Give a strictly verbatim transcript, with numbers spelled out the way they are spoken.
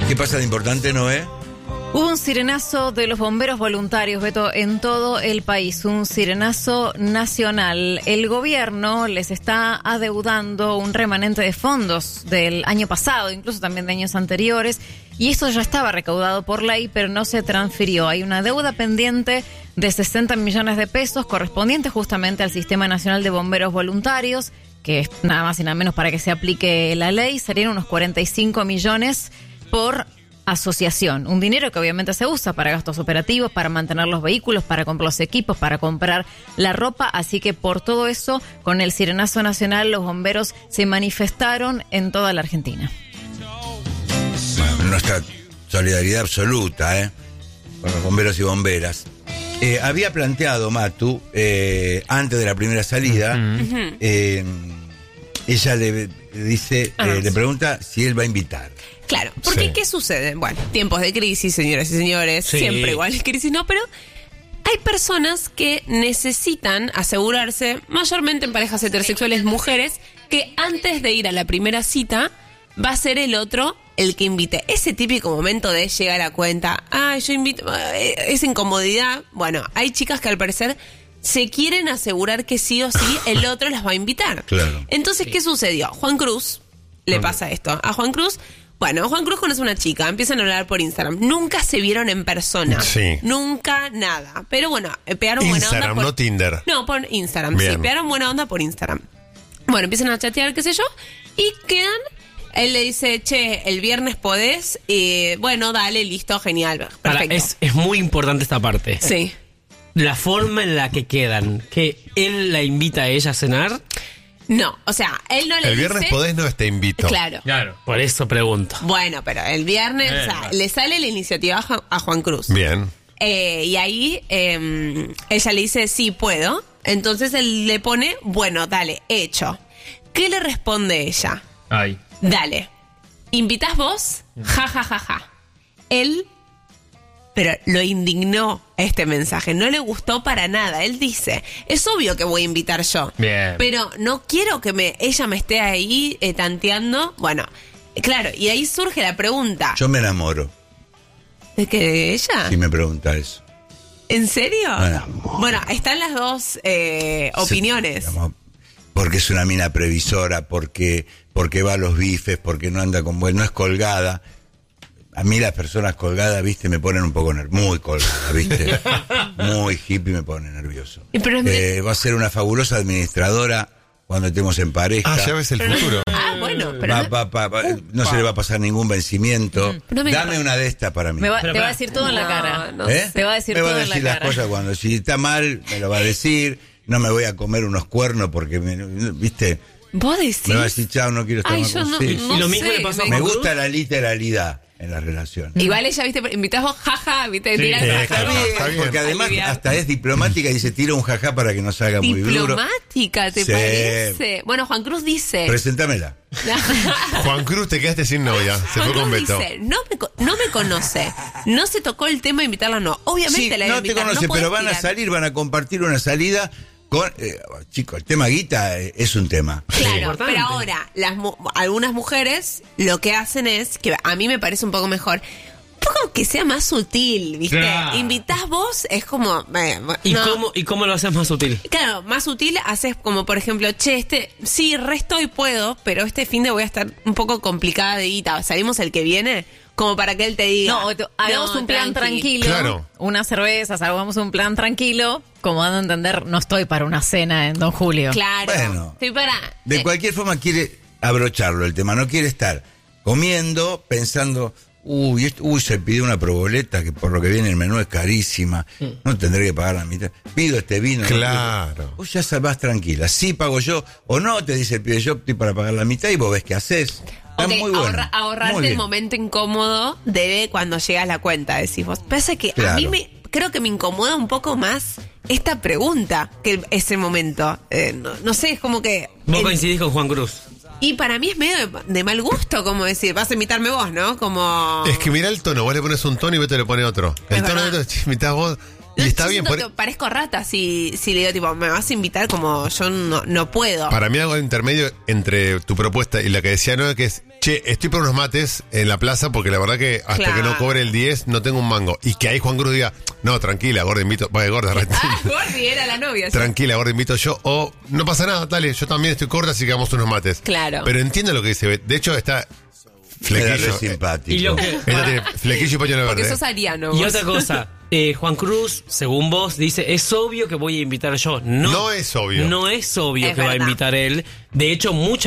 ¿Qué pasa de importante, Noé? Hubo un sirenazo de los bomberos voluntarios, Beto, en todo el país, un sirenazo nacional. El gobierno les está adeudando un remanente de fondos del año pasado, incluso también de años anteriores, y eso ya estaba recaudado por ley, pero no se transfirió. Hay una deuda pendiente de sesenta millones de pesos correspondiente justamente al Sistema Nacional de Bomberos Voluntarios, que es nada más y nada menos para que se aplique la ley. Serían unos cuarenta y cinco millones por asociación. Un dinero que obviamente se usa para gastos operativos, para mantener los vehículos, para comprar los equipos, para comprar la ropa. Así que por todo eso, con el sirenazo nacional, los bomberos se manifestaron en toda la Argentina. Bueno, nuestra solidaridad absoluta, ¿eh? Con los bomberos y bomberas. Eh, había planteado Matu, eh, antes de la primera salida, uh-huh. eh, ella le dice, ah, eh, sí. le pregunta si él va a invitar. Claro, porque sí. ¿Qué sucede? Bueno, tiempos de crisis, señoras y señores, sí. siempre igual es crisis, ¿no? Pero hay personas que necesitan asegurarse, mayormente en parejas heterosexuales, mujeres, que antes de ir a la primera cita va a ser el otro el que invite. Ese típico momento de llegar a cuenta, ah, yo invito, esa incomodidad. Bueno, hay chicas que al parecer se quieren asegurar que sí o sí el otro las va a invitar. Claro. Entonces, sí. ¿Qué sucedió? Juan Cruz le pasa esto. A Juan Cruz... Bueno, Juan Cruz conoce a una chica, empiezan a hablar por Instagram. Nunca se vieron en persona. Sí. Nunca nada. Pero bueno, pegaron buena onda. Instagram, por... no Tinder. No, por Instagram. Bien. Sí, pegaron buena onda por Instagram. Bueno, empiezan a chatear, qué sé yo, y quedan. Él le dice, che, el viernes podés. Y bueno, dale, listo, genial. Perfecto. Ahora, es, es muy importante esta parte. Sí. La forma en la que quedan. Que él la invita a ella a cenar. No, o sea, él no le dice... El viernes dice, podés, no te invito. Claro. Claro, por eso pregunto. Bueno, pero el viernes eh, o sea, le sale la iniciativa a Juan, a Juan Cruz. Bien. Eh, y ahí eh, ella le dice, sí, puedo. Entonces él le pone, bueno, dale, hecho. ¿Qué le responde ella? Ay. Dale. ¿Invitás vos? Ja, ja, ja, ja. Él... Pero lo indignó este mensaje, no le gustó para nada. Él dice, es obvio que voy a invitar yo. Bien. Pero no quiero que me ella me esté ahí eh, tanteando. Bueno, claro, y ahí surge la pregunta. Yo me enamoro. ¿De qué? ¿De ella? Si me pregunta eso. ¿En serio? Me enamoro. Bueno, están las dos eh, opiniones. Sí, porque es una mina previsora, porque, porque va a los bifes, porque no anda con buen, no es colgada. A mí las personas colgadas, viste, me ponen un poco nervioso. Muy colgada, viste. Muy hippie, me pone nervioso. Pero es eh, va a ser una fabulosa administradora cuando estemos en pareja. Ah, ya ves el futuro. Ah, bueno, pero... Va, no, va, va, va, no se le va a pasar ningún vencimiento. No me Dame una de estas para mí. Me va, Pero te va a para- decir todo en la No, cara. no ¿Eh? Te va a decir me todo va a en la decir las cara. cosas cuando si está mal, me lo va a decir. No me voy a comer unos cuernos porque, me, viste, ¿Vos decís? me va a decir, chao, no quiero estar Ay, más yo no, contigo. no Y lo mismo sé, le pasó a me- Me Juan gusta Cruz. la literalidad en la relación. Igual ella, viste, invitás vos, jaja, viste, Sí. tira Eh, el claro, jaja. está bien. Porque además Aliviar. hasta es diplomática y se tira un jajá para que no salga muy duro. Diplomática, ¿te Sí. parece? Bueno, Juan Cruz dice... Presentámela. Juan Cruz, te quedaste sin novia. Se Juan fue con Cruz Beto. dice, no me, co- no me conoce, no se tocó el tema de invitarla, no. Obviamente Sí, la voy a no te invitar, conoce, podés pero van a tirar. salir, van a compartir una salida con... Eh, chicos, el tema guita eh, es un tema. Claro, Importante. pero ahora, las mu- algunas mujeres lo que hacen es, que a mí me parece un poco mejor, un poco que sea más sutil, ¿viste? Claro. Invitás vos, es como... eh, ¿Y, no. cómo, ¿Y cómo lo haces más útil? Claro, más sutil haces como, por ejemplo, che, este, sí, resto y puedo, pero este fin de voy a estar un poco complicada de guita. ¿Salimos el que viene? Como para que él te diga. No, te- hagamos no, un plan tranqui. tranquilo, Claro. unas cervezas, hagamos un plan tranquilo, como dando a entender, no estoy para una cena en Don Julio. Claro. Bueno. Estoy para... De eh, cualquier forma quiere abrocharlo el tema, no quiere estar comiendo pensando, uy, esto- uy, se pidió una proboleta que por lo que viene el menú es carísima, no tendré que pagar la mitad, pido este vino. no Claro. pido- Vos ya vas tranquila, sí pago yo, o no, te dice el pibe, yo estoy para pagar la mitad y vos ves qué haces. Está Ok, muy bueno. ahorra- muy ahorrarte el bien. momento incómodo de cuando llegas la cuenta, decís vos. Pasa que a Claro. mí me creo que me incomoda un poco más esta pregunta que el- ese momento. Eh, no, no sé, es como que... Vos el- coincidís con Juan Cruz. y para mí es medio de, de mal gusto, como decir, vas a invitarme vos, ¿no? Como... Es que mira el tono, vos le pones un tono y Beto le pone otro. El Es tono verdad. de Beto, imitás vos. Y No, está yo bien. siento Por, que parezco rata si, si le digo, tipo, me vas a invitar como yo no, no puedo. para mí algo intermedio entre tu propuesta y la que decía Noé, que es, che, estoy por unos mates en la plaza porque la verdad que hasta Claro. que no cobre el diez no tengo un mango. Y que ahí Juan Cruz diga, no, tranquila, gorda, invito. Bueno, gorda, retiro. Ah, Gordi era la novia. ¿sí? Tranquila, gorda, invito yo. O no pasa nada, dale, yo también estoy corta, así que hagamos unos mates. Claro. Pero entiendo lo que dice Bet. De hecho, está Era flequillo. re simpático. Y lo que- Ella tiene flequillo y pañuelo Porque verde. sos ariano. Y vos. otra cosa, eh, Juan Cruz, según vos, dice, es obvio que voy a invitar yo. No, No es obvio. No es obvio Es que va a verdad. invitar él. De hecho, muchas